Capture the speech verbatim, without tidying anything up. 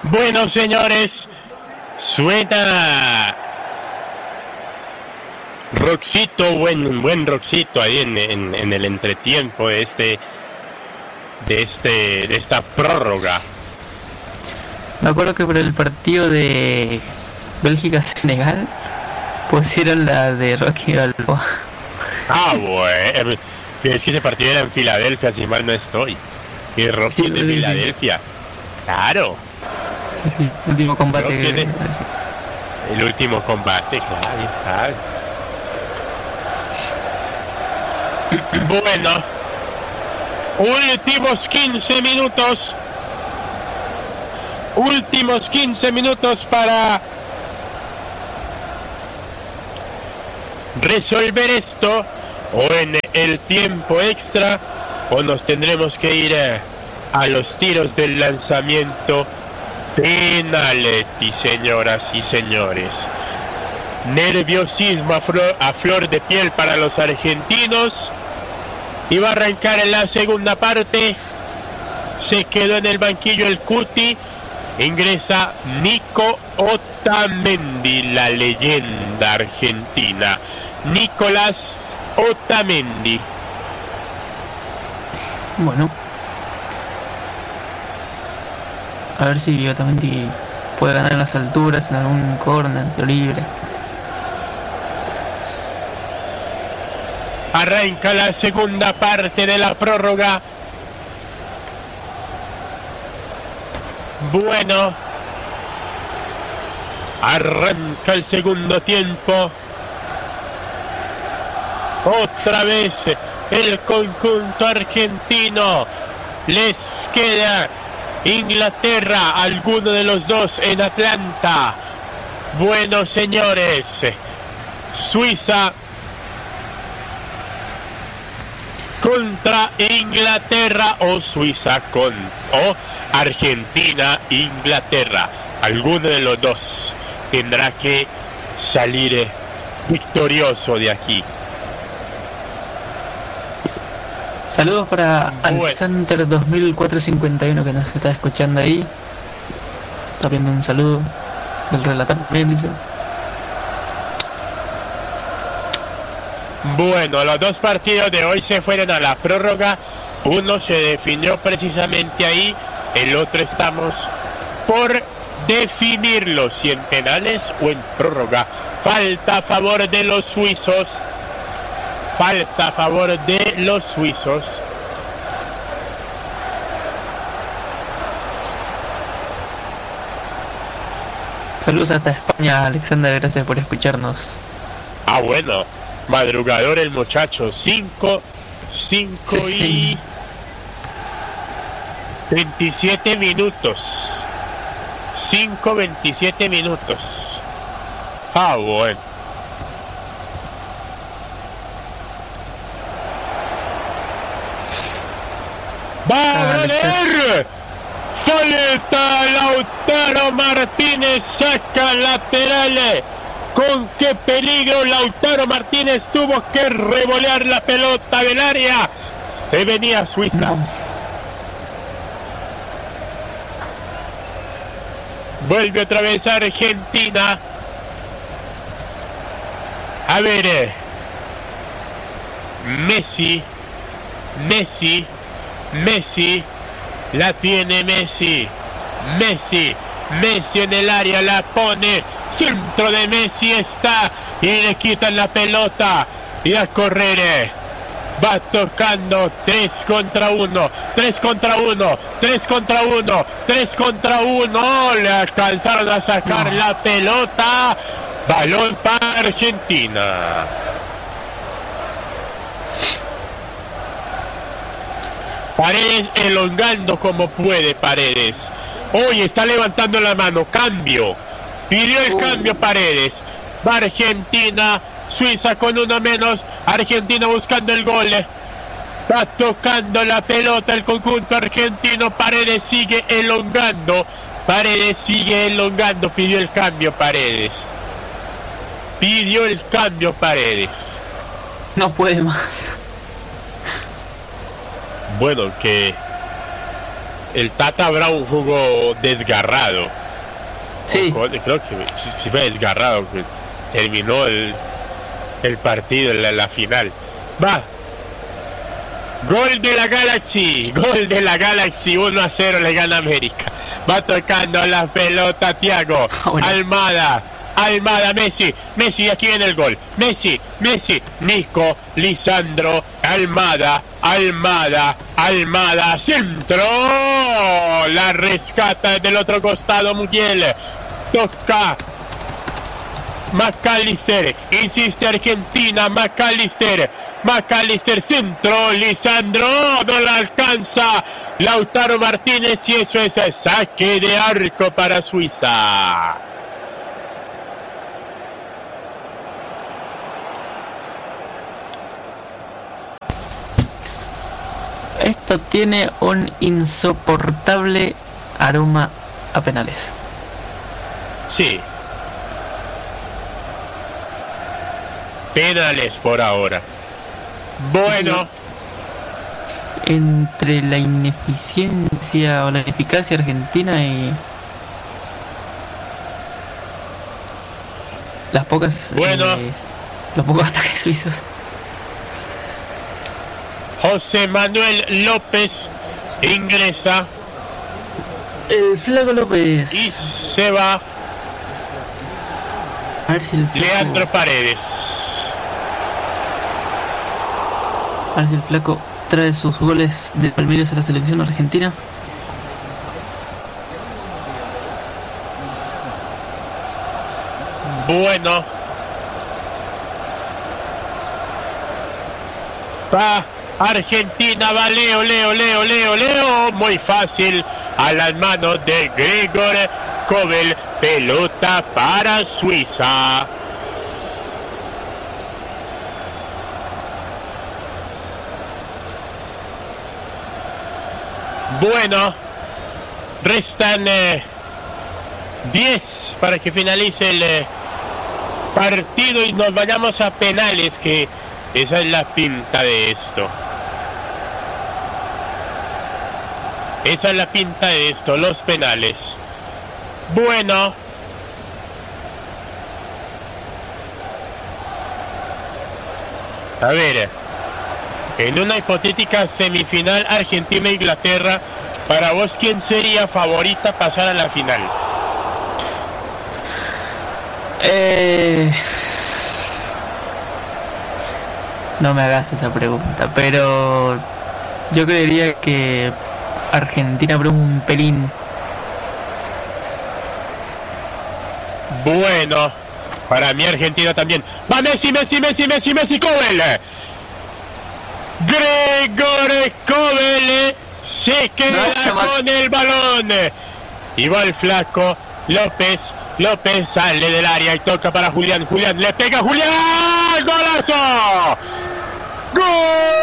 Bueno, señores, suena rockcito, buen buen rockcito ahí en, en, en el entretiempo de este de este de esta prórroga. Me acuerdo que por el partido de Bélgica-Senegal pusieron la de Rocky Balboa. Ah, bueno, es que ese partido era en Filadelfia, si mal no estoy. Y Rocky Sí, de sí. Filadelfia. Claro. Sí, último combate. Rocky que- de- El último combate, claro, ahí está. Bueno, últimos quince minutos. Últimos quince minutos para resolver esto, o en el tiempo extra, o nos tendremos que ir a, a los tiros del lanzamiento penalti, señoras y señores. Nerviosismo a flor, a flor de piel para los argentinos. Y va a arrancar en la segunda parte. Se quedó en el banquillo el Cuti. Ingresa Nico Otamendi, la leyenda argentina. Nicolás Otamendi. Bueno. A ver si Otamendi puede ganar en las alturas, en algún corner, tiro libre. Arranca la segunda parte de la prórroga. Bueno, arranca el segundo tiempo. Otra vez el conjunto argentino. Les queda Inglaterra, alguno de los dos en Atlanta. Bueno, señores, Suiza contra Inglaterra, o Suiza con o Argentina, Inglaterra. Alguno de los dos tendrá que salir eh, victorioso de aquí. Saludos para Bueno. Alexander dos mil cuatrocientos cincuenta y uno que nos está escuchando ahí. Está viendo un saludo del relator también, dice. Bueno, los dos partidos de hoy se fueron a la prórroga. Uno se definió precisamente ahí, el otro estamos por definirlo, si en penales o en prórroga. Falta a favor de los suizos. Falta a favor de los suizos. Saludos hasta España, Alexander, gracias por escucharnos. Ah, bueno, madrugador el muchacho. cinco, cinco Sí, y sí. veintisiete minutos. cinco, veintisiete minutos. Ah, bueno. Va a Ah, valer. Falta Lautaro Martínez, saca laterales. Con qué peligro Lautaro Martínez tuvo que revolear la pelota del área. Se venía Suiza. No. Vuelve otra vez a Argentina. A ver. eh, Messi. Messi. Messi. La tiene Messi. Messi. Messi en el área la pone. Centro de Messi está. Y le quitan la pelota. Y a correr. eh. Va tocando tres contra uno, tres contra uno, tres contra uno, tres contra uno. Le alcanzaron a sacar No. la pelota. Balón para Argentina. Paredes elongando como puede Paredes. Hoy está levantando la mano. Cambio. Pidió el Uh. cambio Paredes. Va Argentina. Suiza con uno menos. Argentina buscando el gol. Va tocando la pelota el conjunto argentino. Paredes sigue elongando. Paredes sigue elongando. Pidió el cambio Paredes. Pidió el cambio Paredes. No puede más. Bueno, que el Tata Brown jugó desgarrado. Sí. O, creo que sí fue desgarrado que terminó el, el partido, la, la final. Va. Gol de la Galaxy. Gol de la Galaxy. uno a cero le gana América. Va tocando la pelota Thiago. Bueno. Almada. Almada, Messi, Messi, aquí viene el gol. Messi, Messi, Nico, Lisandro, Almada, Almada, Almada, centro. La rescata del otro costado Mugiel. Toca McAllister, insiste Argentina, McAllister, McAllister, centro, Lisandro, no la alcanza. Lautaro Martínez y eso es saque de arco para Suiza. Esto tiene un insoportable aroma a penales. Sí. Penales por ahora. Bueno. Entre la ineficiencia o la ineficacia argentina y las pocas bueno. eh, los pocos ataques suizos. José Manuel López ingresa. El Flaco López. Y se va. A ver si el Flaco... Leandro Paredes. A ver si el Flaco trae sus goles de Palmeiras a la selección argentina. Bueno. Va. Argentina va Leo, Leo, Leo, Leo, Leo. Muy fácil. A las manos de Gregor Kobel. Pelota para Suiza. Bueno. Restan eh, diez para que finalice el eh, partido y nos vayamos a penales, que esa es la pinta de esto. Esa es la pinta de esto, los penales. Bueno. A ver. En una hipotética semifinal Argentina-Inglaterra, para vos, ¿quién sería favorita a pasar a la final? Eh... No me hagas esa pregunta, pero yo creería que Argentina por un pelín. Bueno, para mí Argentina también. Va Messi, Messi, Messi, Messi, Messi, Kobel. Gregor Kobel se queda no, con el balón. Y va el Flaco López. López sale del área y toca para Julián. Julián le pega a Julián. ¡Golazo! ¡Gol!